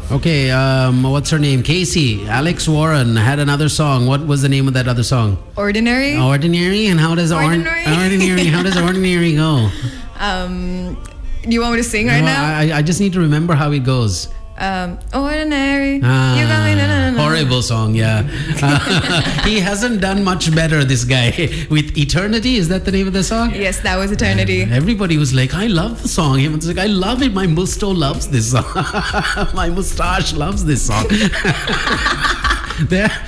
Okay, what's her name? Casey. Alex Warren had another song. What was the name of that other song? Ordinary. Ordinary? And how does Ordinary. Ordinary? How does Ordinary go? Do you want me to sing right now? I just need to remember how it goes. Ordinary. You got me, na. Horrible song, yeah. He hasn't done much better, this guy. With Eternity, is that the name of the song? Yes, that was Eternity. Everybody was like, I love the song. He was like, I love it. My musto loves this song. My mustache loves this song. There,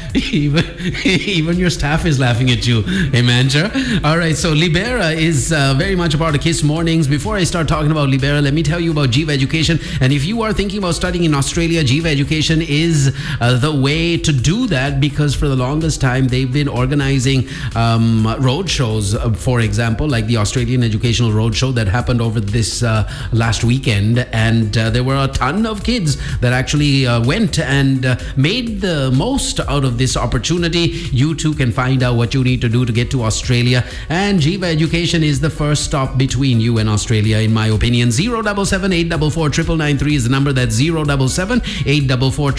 even your staff is laughing at you. Hey, Manja. All right, so Libera is very much a part of KISS Mornings. Before I start talking about Libera, let me tell you about Jiva Education. And if you are thinking about studying in Australia, Jiva Education is the way to do that, because for the longest time they've been organizing road shows, for example, like the Australian Educational Roadshow that happened over this last weekend. And there were a ton of kids that actually went and made the most out of this opportunity. You too can find out what you need to do to get to Australia, and Jiva Education is the first stop between you and Australia, in my opinion. 077 844 993 is the number. That's 077 844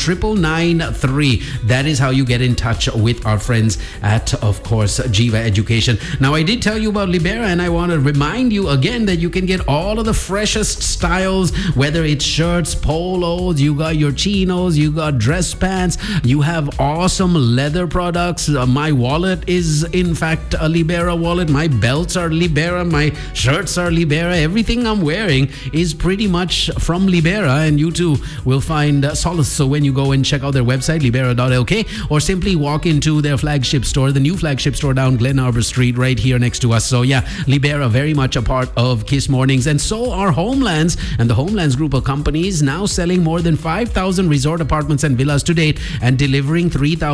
993. That is how you get in touch with our friends at, of course, Jiva Education. Now, I did tell you about Libera, and I want to remind you again that you can get all of the freshest styles, whether it's shirts, polos, you got your chinos, you got dress pants, you have awesome leather products. My wallet is in fact a Libera wallet. My belts are Libera. My shirts are Libera. Everything I'm wearing is pretty much from Libera, and you too will find solace. So when you go and check out their website, libera.lk, or simply walk into their flagship store, the new flagship store down Glen Arbor Street right here next to us. So yeah, Libera very much a part of KISS Mornings, and so are Homelands, and the Homelands group of companies now selling more than 5,000 resort apartments and villas to date, and delivering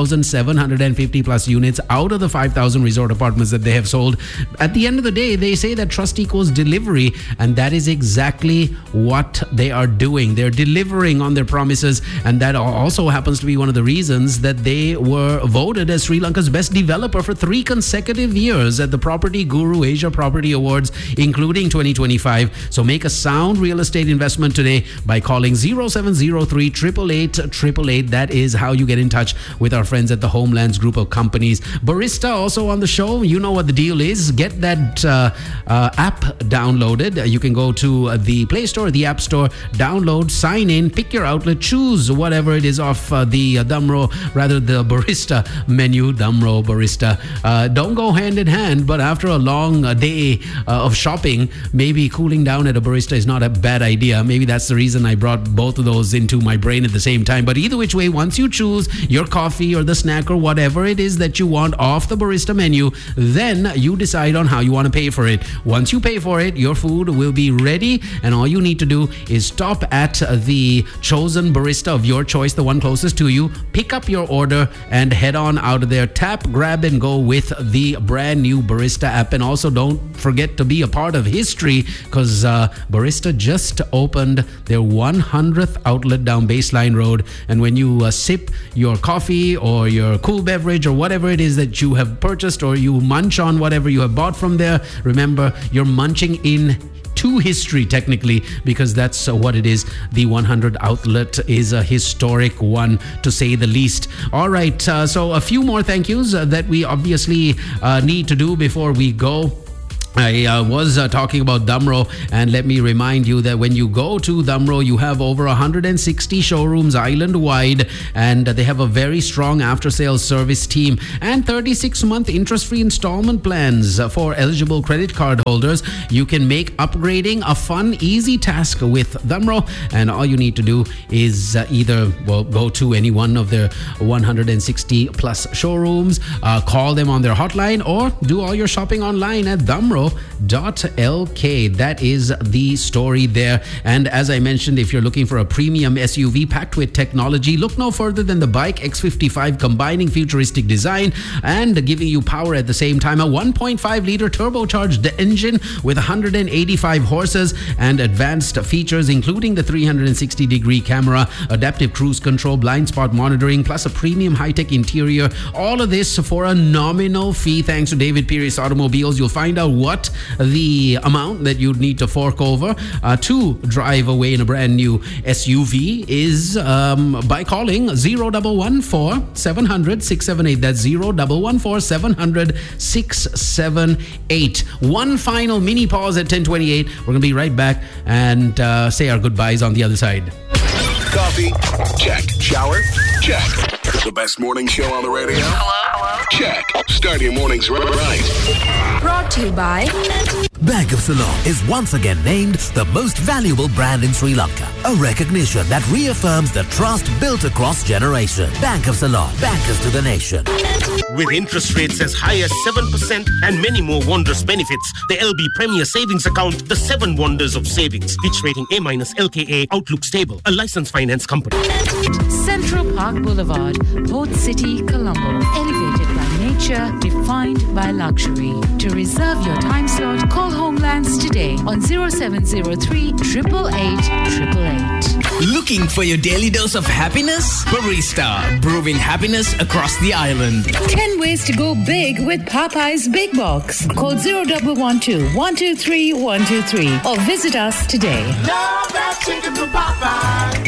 3,750 plus units out of the 5,000 resort apartments that they have sold. At the end of the day, they say that trust equals delivery, and that is exactly what they are doing. They're delivering on their promises, and that also happens to be one of the reasons that they were voted as Sri Lanka's best developer for 3 consecutive years at the Property Guru Asia Property Awards, including 2025. So make a sound real estate investment today by calling 0703 888 888. That is how you get in touch with our friends at the Homelands group of companies. Barista also on the show. You know what the deal is. Get that app downloaded. You can go to the Play Store, the App Store, download, sign in, pick your outlet, choose whatever it is off the the Barista menu. Damro Barista. Don't go hand in hand, but after a long day of shopping, maybe cooling down at a barista is not a bad idea. Maybe that's the reason I brought both of those into my brain at the same time. But either which way, once you choose your coffee or the snack or whatever it is that you want off the barista menu, then you decide on how you want to pay for it. Once you pay for it, your food will be ready, and all you need to do is stop at the chosen barista of your choice, the one closest to you, pick up your order, and head on out of there. Tap, grab, and go with the brand new Barista app. And also don't forget to be a part of history, because Barista just opened their 100th outlet down Baseline Road, and when you sip your coffee or your cool beverage or whatever it is that you have purchased, or you munch on whatever you have bought from there, remember, you're munching in to history technically, because that's what it is. The 100 outlet is a historic one, to say the least. All right, so a few more thank yous that we obviously need to do before we go. I was talking about Damro, and let me remind you that when you go to Damro, you have over 160 showrooms island-wide, and they have a very strong after-sales service team and 36-month interest-free installment plans for eligible credit card holders. You can make upgrading a fun, easy task with Damro, and all you need to do is either go to any one of their 160-plus showrooms, call them on their hotline, or do all your shopping online at Damro.lk. That is the story there. And as I mentioned, if you're looking for a premium SUV packed with technology, look no further than the Bike X55, combining futuristic design and giving you power at the same time. A 1.5-liter turbocharged engine with 185 horses and advanced features, including the 360-degree camera, adaptive cruise control, blind spot monitoring, plus a premium high-tech interior. All of this for a nominal fee, thanks to David Pierce Automobiles. You'll find out what what the amount that you'd need to fork over to drive away in a brand new SUV is by calling 0114 700 678. That's 0114 700 678. One final mini pause at 10:28. We're going to be right back and say our goodbyes on the other side. Coffee? Check. Shower? Check. The best morning show on the radio? Hello? Check. Start your mornings right. Brought to you by Bank of Ceylon is once again named the most valuable brand in Sri Lanka. A recognition that reaffirms the trust built across generations. Bank of Ceylon, bankers to the nation. With interest rates as high as 7% and many more wondrous benefits, the LB Premier Savings Account, the 7 wonders of savings. Fitch rating A- LKA, outlook stable, a licensed finance company. Central Park Boulevard, Port City, Colombo. Elevated by nature, defined by luxury. To reserve your time slot, call Homelands today on 0703 888 888. Looking for your daily dose of happiness? Barista, brewing happiness across the island. 10 ways to go big with Popeye's Big Box. Call 0112 123 123 or visit us today. Love that chicken from Popeye.